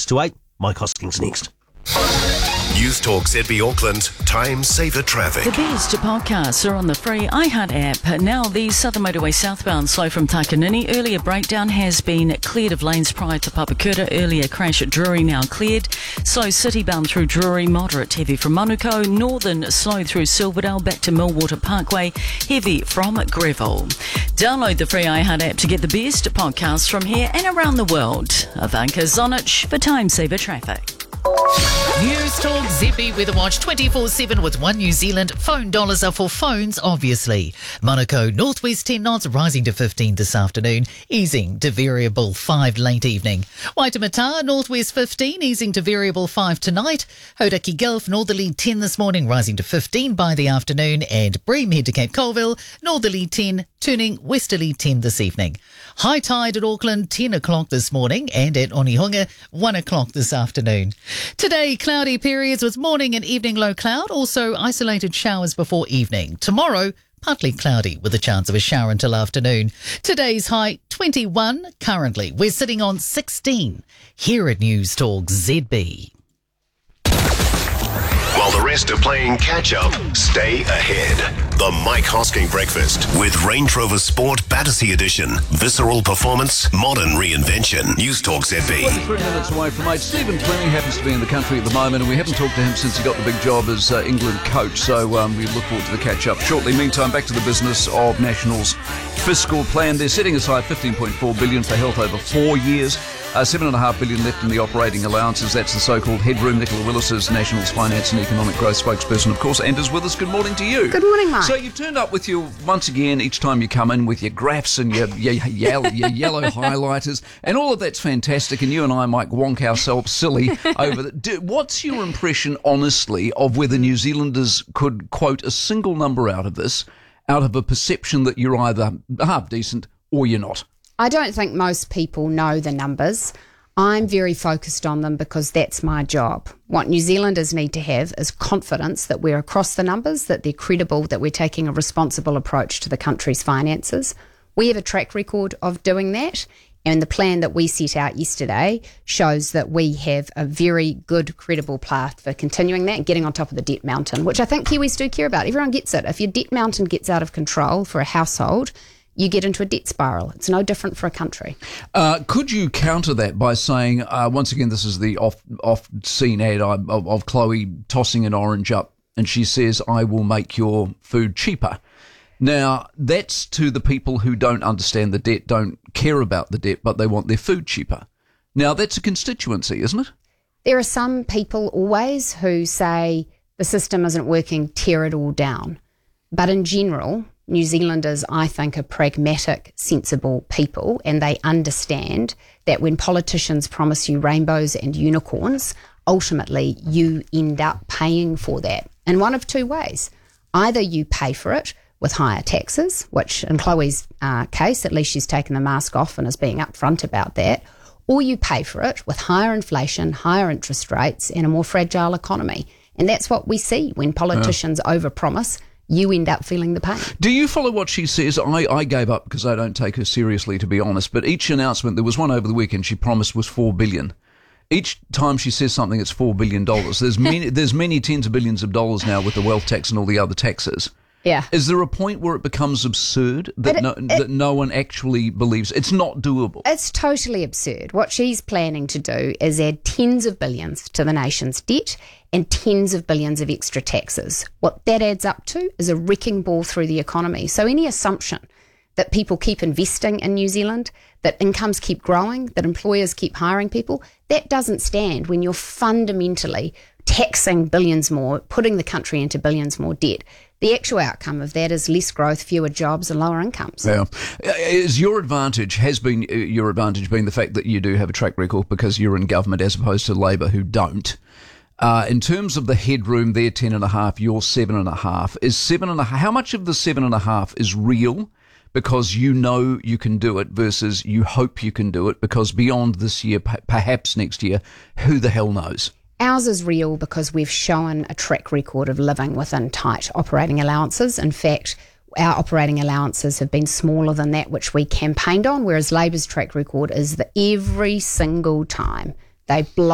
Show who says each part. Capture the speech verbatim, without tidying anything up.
Speaker 1: It's to eight. Mike Hoskins next.
Speaker 2: News Talk Z B Auckland, Time Saver Traffic.
Speaker 3: The best podcasts are on the free iHeart app. Now, the Southern Motorway southbound slow from Takanini. Earlier breakdown has been cleared of lanes prior to Papakura. Earlier crash at Drury now cleared. Slow citybound through Drury, moderate heavy from Manukau. Northern slow through Silverdale back to Millwater Parkway. Heavy from Greville. Download the free iHeart app to get the best podcasts from here and around the world. Ivanka Zonich for Time Saver Traffic.
Speaker 4: News Talk Z B Weather Watch twenty-four seven with One New Zealand. Phone dollars are for phones, obviously. Manukau, northwest ten knots, rising to fifteen this afternoon, easing to variable five late evening. Waitemata, northwest fifteen, easing to variable five tonight. Hauraki Gulf, northerly ten this morning, rising to fifteen by the afternoon. And Bream head to Cape Colville, northerly ten, turning westerly ten this evening. High tide at Auckland, ten o'clock this morning, and at Onehunga, one o'clock this afternoon. Today, cloudy periods with morning and evening low cloud, also isolated showers before evening. Tomorrow, partly cloudy with a chance of a shower until afternoon. Today's high, twenty-one. Currently, we're sitting on sixteen. Here at News Talk Z B.
Speaker 2: While the rest are playing catch-up, stay ahead. The Mike Hosking Breakfast with Range Rover Sport Battersea Edition. Visceral performance, modern reinvention. News Talk Z B.
Speaker 5: twenty-three minutes away from eight. Stephen Fleming happens to be in the country at the moment, and we haven't talked to him since he got the big job as uh, England coach, so um, we look forward to the catch-up shortly. Meantime, back to the business of National's fiscal plan. They're setting aside fifteen point four billion dollars for health over four years. Uh, seven point five billion dollars left in the operating allowances. That's the so-called headroom. Nicola Willis is National's Finance and Economic Growth spokesperson, of course, and is with us. Good morning to you.
Speaker 6: Good morning, Mike.
Speaker 5: So you've turned up with your, once again, each time you come in with your graphs and your, your, yellow, your yellow highlighters, and all of that's fantastic, and you and I might wonk ourselves silly over that. Do, what's your impression, honestly, of whether New Zealanders could quote a single number out of this, out of a perception that you're either half decent or you're not?
Speaker 6: I don't think most people know the numbers. I'm very focused on them because that's my job. What New Zealanders need to have is confidence that we're across the numbers, that they're credible, that we're taking a responsible approach to the country's finances. We have a track record of doing that, and the plan that we set out yesterday shows that we have a very good, credible path for continuing that and getting on top of the debt mountain, which I think Kiwis do care about. Everyone gets it. If your debt mountain gets out of control for a household, you get into a debt spiral. It's no different for a country.
Speaker 5: Uh, could you counter that by saying, uh, once again, this is the off, off-scene ad of, of Chloe tossing an orange up, and she says, I will make your food cheaper. Now, that's to the people who don't understand the debt, don't care about the debt, but they want their food cheaper. Now, that's a constituency, isn't it?
Speaker 6: There are some people always who say the system isn't working, tear it all down. But in general, New Zealanders, I think, are pragmatic, sensible people, and they understand that when politicians promise you rainbows and unicorns, ultimately you end up paying for that in one of two ways. Either you pay for it with higher taxes, which in Chloe's uh, case, at least she's taken the mask off and is being upfront about that, or you pay for it with higher inflation, higher interest rates, and a more fragile economy. And that's what we see when politicians yeah. overpromise. You end up feeling the pain.
Speaker 5: Do you follow what she says? I, I gave up because I don't take her seriously, to be honest. But each announcement, there was one over the weekend she promised was four billion dollars. Each time she says something, it's four billion dollars. There's many, there's many tens of billions of dollars now with the wealth tax and all the other taxes.
Speaker 6: Yeah.
Speaker 5: Is there a point where it becomes absurd that
Speaker 6: it,
Speaker 5: no,
Speaker 6: it,
Speaker 5: that no one actually believes it's not doable?
Speaker 6: It's totally absurd. What she's planning to do is add tens of billions to the nation's debt and tens of billions of extra taxes. What that adds up to is a wrecking ball through the economy. So any assumption that people keep investing in New Zealand, that incomes keep growing, that employers keep hiring people, that doesn't stand when you're fundamentally taxing billions more, putting the country into billions more debt. The actual outcome of that is less growth, fewer jobs and lower incomes.
Speaker 5: Yeah. Is your advantage, has been your advantage been the fact that you do have a track record because you're in government as opposed to Labor who don't? Uh, in terms of the headroom, they're ten and a half, you're seven and a half. Is seven and a half, how much of the seven and a half is real because you know you can do it versus you hope you can do it because beyond this year, perhaps next year, who the hell knows?
Speaker 6: Ours is real because we've shown a track record of living within tight operating allowances. In fact, our operating allowances have been smaller than that which we campaigned on, whereas Labor's track record is that every single time they blow